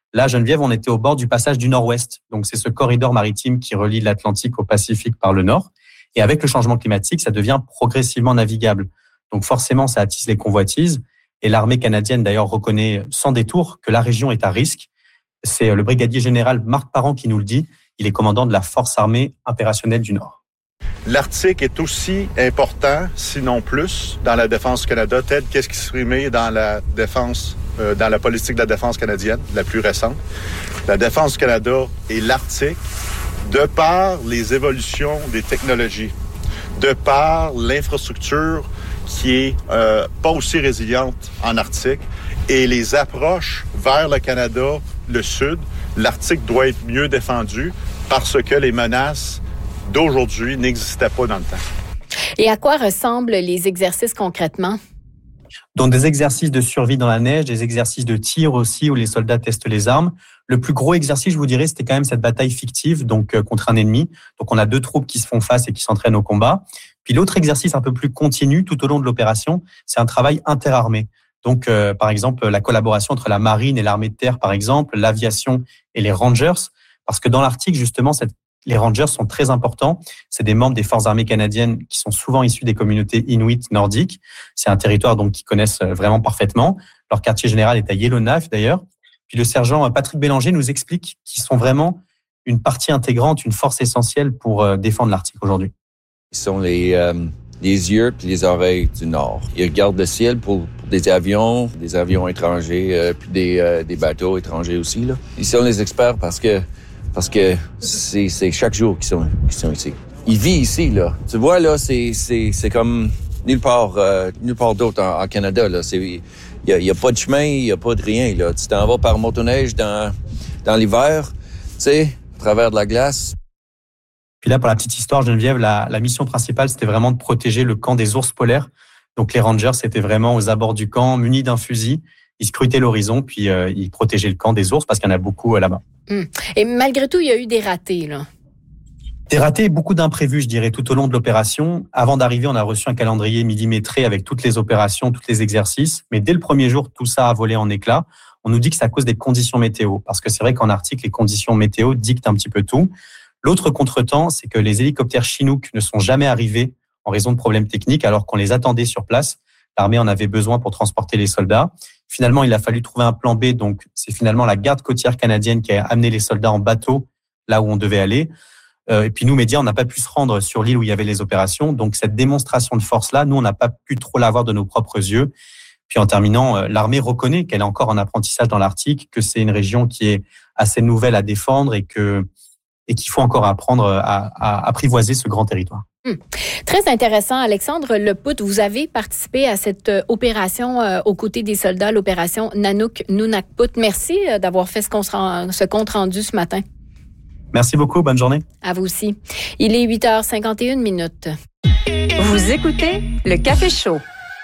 Là, Geneviève, on était au bord du passage du Nord-Ouest. Donc, c'est ce corridor maritime qui relie l'Atlantique au Pacifique par le nord. Et avec le changement climatique, ça devient progressivement navigable. Donc, forcément, ça attise les convoitises. Et l'armée canadienne, d'ailleurs, reconnaît sans détour que la région est à risque. C'est le brigadier général Marc Parent qui nous le dit. Il est commandant de la Force armée opérationnelle du Nord. L'Arctique est aussi important, sinon plus, dans la défense du Canada, tel qu'est-ce qui s'exprimait dans la défense, dans la politique de la défense canadienne, la plus récente. La défense du Canada et l'Arctique, de par les évolutions des technologies, de par l'infrastructure qui est pas aussi résiliente en Arctique et les approches vers le Canada, le Sud, l'Arctique doit être mieux défendu parce que les menaces d'aujourd'hui n'existaient pas dans le temps. Et à quoi ressemblent les exercices concrètement? Donc des exercices de survie dans la neige, des exercices de tir aussi où les soldats testent les armes. Le plus gros exercice, je vous dirais, c'était quand même cette bataille fictive donc contre un ennemi. Donc on a 2 troupes qui se font face et qui s'entraînent au combat. Puis l'autre exercice un peu plus continu tout au long de l'opération, c'est un travail interarmé. Donc par exemple la collaboration entre la marine et l'armée de terre par exemple, l'aviation et les Rangers, parce que dans l'Arctique justement les Rangers sont très importants. C'est des membres des forces armées canadiennes qui sont souvent issus des communautés inuits nordiques. C'est un territoire donc qu'ils connaissent vraiment parfaitement. Leur quartier général est à Yellowknife d'ailleurs. Puis le sergent Patrick Bélanger nous explique qu'ils sont vraiment une partie intégrante, une force essentielle pour défendre l'Arctique aujourd'hui. Ils sont les yeux et les oreilles du Nord. Ils regardent le ciel pour des avions étrangers, puis des bateaux étrangers aussi, là. Ils sont les experts parce que c'est chaque jour qu'ils sont ici. Ils vivent ici, là. Tu vois, là, c'est comme nulle part d'autre en Canada, là. Il y a pas de chemin, il y a pas de rien, là. Tu t'en vas par motoneige dans l'hiver, tu sais, à travers de la glace. Puis là, pour la petite histoire, Geneviève, la mission principale, c'était vraiment de protéger le camp des ours polaires. Donc les Rangers, c'était vraiment aux abords du camp, munis d'un fusil. Ils scrutaient l'horizon, puis ils protégeaient le camp des ours parce qu'il y en a beaucoup là-bas. Et malgré tout, il y a eu des ratés, là. Des ratés et beaucoup d'imprévus, je dirais, tout au long de l'opération. Avant d'arriver, on a reçu un calendrier millimétré avec toutes les opérations, tous les exercices. Mais dès le premier jour, tout ça a volé en éclats. On nous dit que c'est à cause des conditions météo. Parce que c'est vrai qu'en Arctique, les conditions météo dictent un petit peu tout. L'autre contretemps, c'est que les hélicoptères Chinook ne sont jamais arrivés en raison de problèmes techniques, alors qu'on les attendait sur place. L'armée en avait besoin pour transporter les soldats. Finalement, il a fallu trouver un plan B. Donc, c'est finalement la garde côtière canadienne qui a amené les soldats en bateau là où on devait aller. Et puis nous, médias, on n'a pas pu se rendre sur l'île où il y avait les opérations. Donc, cette démonstration de force-là, nous, on n'a pas pu trop la voir de nos propres yeux. Puis en terminant, l'armée reconnaît qu'elle est encore en apprentissage dans l'Arctique, que c'est une région qui est assez nouvelle à défendre et qu'il faut encore apprendre à apprivoiser ce grand territoire. Très intéressant. Alexandre Lepout, vous avez participé à cette opération aux côtés des soldats, l'opération Nunavut. Merci d'avoir fait ce compte rendu ce matin. Merci beaucoup. Bonne journée. À vous aussi. Il est 8h51. Vous écoutez le Café Chaud.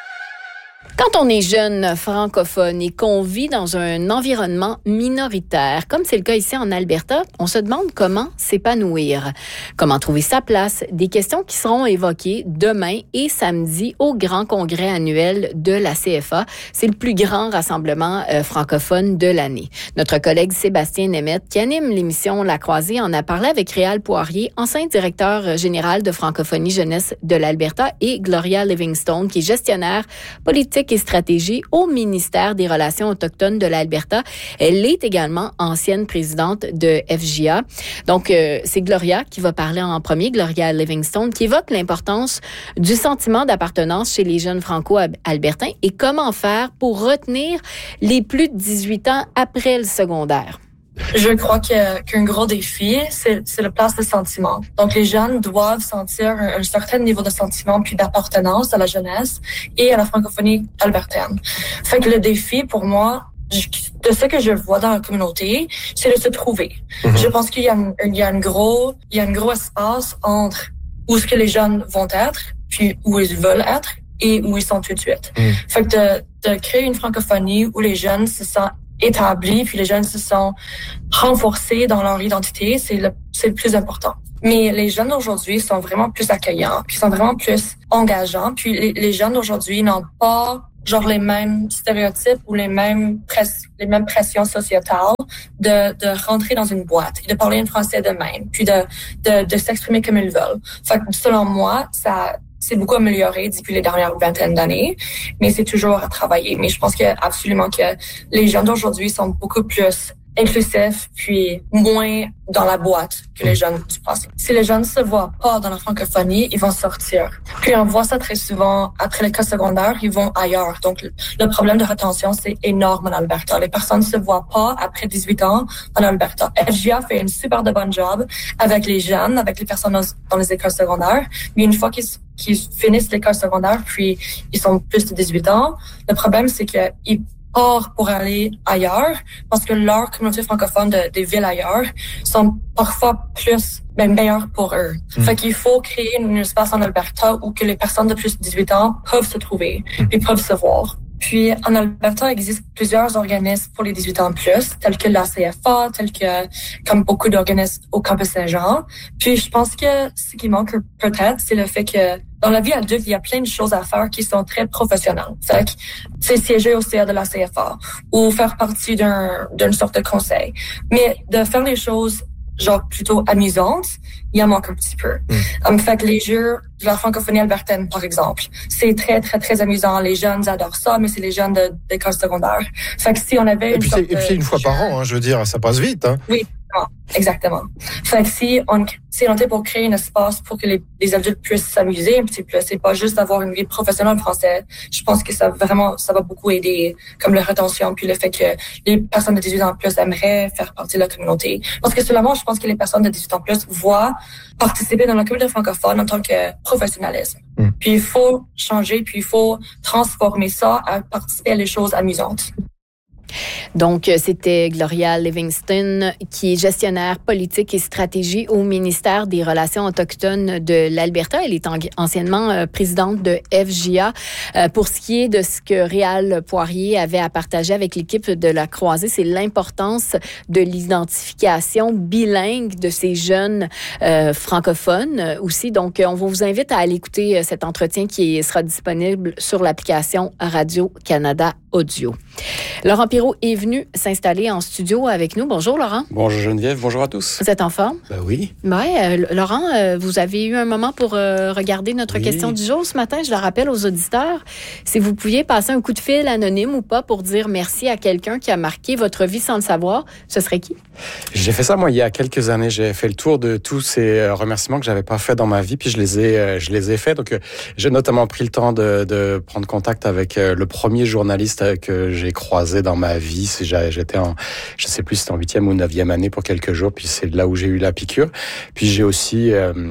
Quand on est jeune francophone et qu'on vit dans un environnement minoritaire, comme c'est le cas ici en Alberta, on se demande comment s'épanouir, comment trouver sa place, des questions qui seront évoquées demain et samedi au grand congrès annuel de la CFA. C'est le plus grand rassemblement francophone de l'année. Notre collègue Sébastien Nemeth, qui anime l'émission La Croisée, en a parlé avec Réal Poirier, ancien directeur général de francophonie jeunesse de l'Alberta, et Gloria Livingstone, qui est gestionnaire politique et stratégie au ministère des Relations autochtones de l'Alberta. Elle est également ancienne présidente de FJA. Donc, c'est Gloria qui va parler en premier, Gloria Livingstone, qui évoque l'importance du sentiment d'appartenance chez les jeunes franco-albertains et comment faire pour retenir les plus de 18 ans après le secondaire. Je crois qu'un gros défi, c'est la place de sentiment. Donc, les jeunes doivent sentir un certain niveau de sentiment puis d'appartenance à la jeunesse et à la francophonie albertaine. Fait que le défi, pour moi, de ce que je vois dans la communauté, c'est de se trouver. Je pense qu'il y a un gros espace entre où ce que les jeunes vont être, puis où ils veulent être et où ils sont tout de suite. Fait que de créer une francophonie où les jeunes se sentent établis, puis les jeunes se sont renforcés dans leur identité, c'est le plus important. Mais les jeunes d'aujourd'hui sont vraiment plus accueillants, puis sont vraiment plus engageants, puis les jeunes d'aujourd'hui n'ont pas genre les mêmes stéréotypes ou les mêmes pressions sociétales de rentrer dans une boîte et de parler un français de même, puis de s'exprimer comme ils veulent. Fait que selon moi, ça c'est beaucoup amélioré depuis les dernières vingtaines d'années, mais c'est toujours à travailler. Mais je pense absolument que les jeunes d'aujourd'hui sont beaucoup plus inclusifs, puis moins dans la boîte que les jeunes du passé. Si les jeunes se voient pas dans la francophonie, ils vont sortir. Puis on voit ça très souvent après l'école secondaire, ils vont ailleurs. Donc le problème de rétention, c'est énorme en Alberta. Les personnes se voient pas après 18 ans en Alberta. FGA fait une super de bonne job avec les jeunes, avec les personnes dans les écoles secondaires. Mais une fois qu'ils finissent l'école secondaire, puis ils sont plus de 18 ans, le problème, c'est qu'ils partent pour aller ailleurs parce que leur communauté francophone des villes ailleurs sont parfois meilleures pour eux. Fait qu'il faut créer un espace en Alberta où que les personnes de plus de 18 ans peuvent se trouver et peuvent se voir. Puis, en Alberta, il existe plusieurs organismes pour les 18 ans plus, tels que la CFA, comme beaucoup d'organismes au campus Saint-Jean. Puis, je pense que ce qui manque peut-être, c'est le fait que dans la vie adulte, il y a plein de choses à faire qui sont très professionnelles. Fait que, c'est siéger au CA de la CFA ou faire partie d'une sorte de conseil. Mais de faire les choses genre plutôt amusantes, il en manque un petit peu. Fait que les jeux de la francophonie albertaine, par exemple, c'est très, très, très amusant. Les jeunes adorent ça, mais c'est les jeunes d'école secondaire. Fait que si on avait et puis c'est une fois par an, hein, je veux dire, ça passe vite. Hein. Oui, exactement. Fait que si on était pour créer un espace pour que les adultes puissent s'amuser un petit peu, c'est pas juste avoir une vie professionnelle en français. Je pense que ça va beaucoup aider, comme la rétention, puis le fait que les personnes de 18 ans plus aimeraient faire partie de la communauté. Parce que seulement, je pense que les personnes de 18 ans plus voient participer dans la communauté francophone en tant que professionnalisme. Puis il faut changer, puis il faut transformer ça à participer à des choses amusantes. Donc, c'était Gloria Livingston, qui est gestionnaire politique et stratégie au ministère des Relations autochtones de l'Alberta. Elle est anciennement présidente de FGA. Pour ce qui est de ce que Réal Poirier avait à partager avec l'équipe de la Croisée, c'est l'importance de l'identification bilingue de ces jeunes francophones aussi. Donc, on vous invite à aller écouter cet entretien qui sera disponible sur l'application Radio-Canada Audio. Laurent Pirot est venu s'installer en studio avec nous. Bonjour, Laurent. Bonjour, Geneviève. Bonjour à tous. Vous êtes en forme? Ben oui. Ouais, Laurent, vous avez eu un moment pour regarder notre question du jour ce matin. Je le rappelle aux auditeurs. Si vous pouviez passer un coup de fil anonyme ou pas pour dire merci à quelqu'un qui a marqué votre vie sans le savoir, ce serait qui? J'ai fait ça, moi, il y a quelques années. J'ai fait le tour de tous ces remerciements que j'avais pas fait dans ma vie, puis je les ai faits. Donc, j'ai notamment pris le temps de prendre contact avec le premier journaliste que j'ai croisé dans ma vie. J'étais je sais plus si c'était en 8e ou 9e année pour quelques jours, puis c'est là où j'ai eu la piqûre. Puis j'ai aussi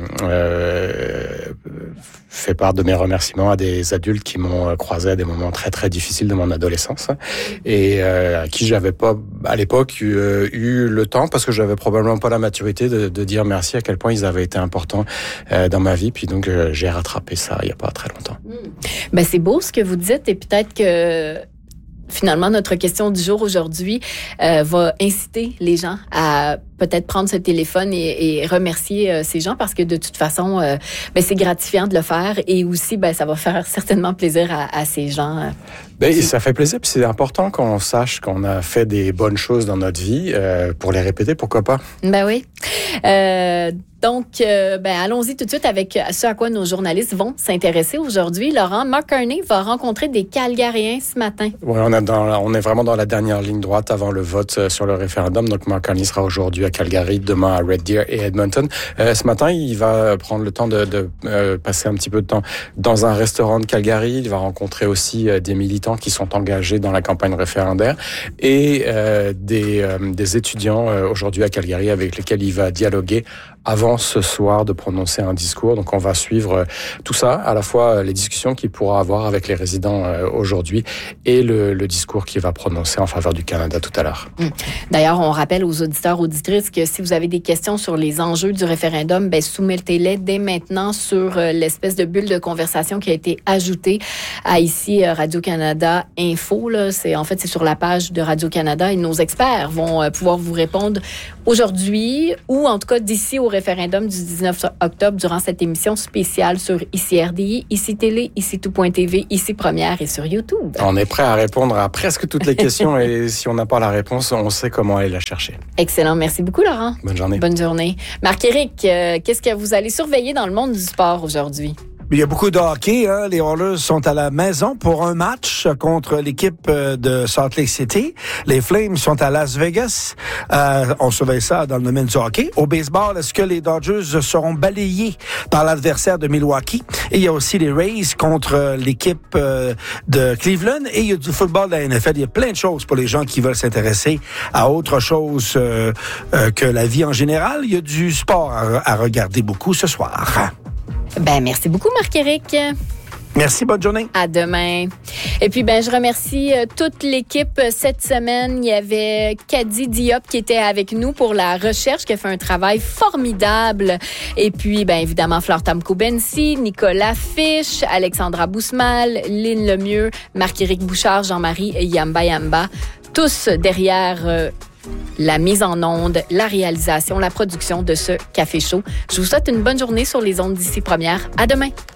fait part de mes remerciements à des adultes qui m'ont croisé à des moments très très difficiles de mon adolescence et à qui j'avais pas à l'époque eu le temps, parce que j'avais probablement pas la maturité de dire merci à quel point ils avaient été importants dans ma vie. Puis donc j'ai rattrapé ça il y a pas très longtemps. Ben c'est beau ce que vous dites, et peut-être que finalement, notre question du jour aujourd'hui va inciter les gens à peut-être prendre ce téléphone et remercier ces gens, parce que de toute façon, c'est gratifiant de le faire, et aussi, ça va faire certainement plaisir à ces gens. Ça fait plaisir, puis c'est important qu'on sache qu'on a fait des bonnes choses dans notre vie pour les répéter, pourquoi pas? Ben oui. Donc, allons-y tout de suite avec ce à quoi nos journalistes vont s'intéresser aujourd'hui. Laurent, Mark Carney va rencontrer des Calgariens ce matin. Oui, on est vraiment dans la dernière ligne droite avant le vote sur le référendum. Donc, Mark Carney sera aujourd'hui à Calgary, demain à Red Deer et Edmonton. Ce matin, il va prendre le temps de passer un petit peu de temps dans un restaurant de Calgary. Il va rencontrer aussi des militants qui sont engagés dans la campagne référendaire et des étudiants aujourd'hui à Calgary avec lesquels il va dialoguer avant ce soir de prononcer un discours. Donc on va suivre tout ça, à la fois les discussions qu'il pourra avoir avec les résidents aujourd'hui et le discours qu'il va prononcer en faveur du Canada tout à l'heure. D'ailleurs, on rappelle aux auditeurs, auditrices que si vous avez des questions sur les enjeux du référendum, soumettez-les dès maintenant sur l'espèce de bulle de conversation qui a été ajoutée à ici Radio-Canada Info. Là. C'est sur la page de Radio-Canada, et nos experts vont pouvoir vous répondre aujourd'hui, ou en tout cas d'ici au référendum du 19 octobre durant cette émission spéciale sur ICI RDI, ICI Télé, ICI Tout.tv, ICI Première et sur YouTube. On est prêt à répondre à presque toutes les questions et si on n'a pas la réponse, on sait comment aller la chercher. Excellent. Merci beaucoup, Laurent. Bonne journée. Bonne journée. Marc-Éric, qu'est-ce que vous allez surveiller dans le monde du sport aujourd'hui? Il y a beaucoup de hockey. Hein. Les Oilers sont à la maison pour un match contre l'équipe de Salt Lake City. Les Flames sont à Las Vegas. On surveille ça dans le domaine du hockey. Au baseball, est-ce que les Dodgers seront balayés par l'adversaire de Milwaukee? Et il y a aussi les Rays contre l'équipe de Cleveland. Et il y a du football de la NFL. Il y a plein de choses pour les gens qui veulent s'intéresser à autre chose que la vie en général. Il y a du sport à regarder beaucoup ce soir. Merci beaucoup, Marc-Éric. Merci, bonne journée. À demain. Et puis, je remercie toute l'équipe cette semaine. Il y avait Kadi Diop qui était avec nous pour la recherche, qui a fait un travail formidable. Et puis, évidemment, Flore Tamko-Bensi, Nicolas Fisch, Alexandra Boussemal, Lynn Lemieux, Marc-Éric Bouchard, Jean-Marie Yamba, tous derrière la mise en onde, la réalisation, la production de ce Café Chaud. Je vous souhaite une bonne journée sur les ondes d'ICI Première. À demain.